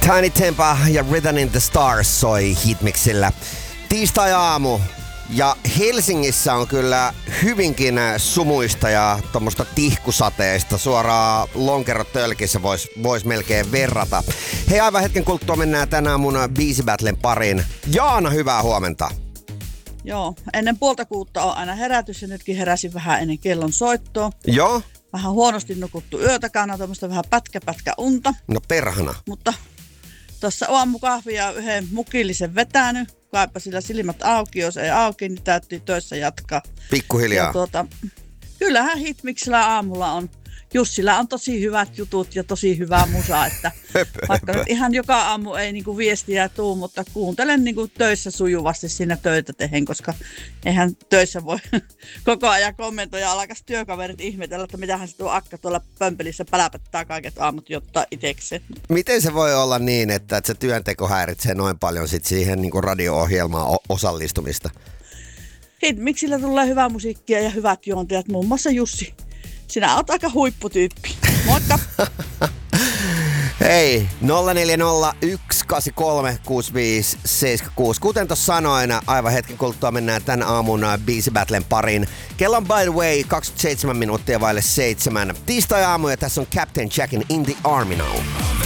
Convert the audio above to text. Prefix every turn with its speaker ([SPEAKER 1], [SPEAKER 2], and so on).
[SPEAKER 1] Tiny Tempa ja Rhythm in the Stars soi Hitmixillä. Tiistai-aamu ja Helsingissä on kyllä hyvinkin sumuista ja tommoista tihkusateista. Suoraan lonkerotölkissä vois melkein verrata. Hei, aivan hetken kuluttua mennään tänään mun biisibattlen pariin. Jaana, hyvää huomenta.
[SPEAKER 2] Joo, ennen 5:30 on aina herätys ja nytkin heräsin vähän ennen kellon soittoa.
[SPEAKER 1] Joo?
[SPEAKER 2] Vähän huonosti nukuttu yötäkään, tuommoista vähän pätkä unta.
[SPEAKER 1] No perhana.
[SPEAKER 2] Mutta tuossa aamukahvia yhden mukillisen vetänyt. Kaipa sillä silmät auki, jos ei auki, niin täytyy töissä jatkaa.
[SPEAKER 1] Pikkuhiljaa.
[SPEAKER 2] Ja kyllähän Hitmixillä aamulla on. Jussilla on tosi hyvät jutut ja tosi hyvää musaa, että vaikka nyt ihan joka aamu ei niinku viestiä tuu, mutta kuuntelen niinku töissä sujuvasti siinä töitä tehen, koska eihän töissä voi koko ajan kommentoida, alkaisi työkaverit ihmetellä, että mitähän se tuo akka tuolla pömpelissä päläpättää kaiket aamut jotta itsekseen.
[SPEAKER 1] Miten se voi olla niin, että se työnteko häiritsee noin paljon sit siihen niinku radio-ohjelmaan osallistumista?
[SPEAKER 2] Hitmixillä tulee hyvää musiikkia ja hyvät juontajat, muun muassa Jussi. Sinä olet aika huipputyyppi. Moikka!
[SPEAKER 1] Hei, 0401836576. Kuten tuossa sanoin, aivan hetken kuluttua mennään tän aamun biisibattlen pariin. Kello on by the way 27 minuuttia vaille 7. Tiistai-aamu ja tässä on Captain Jackin In the Army Now.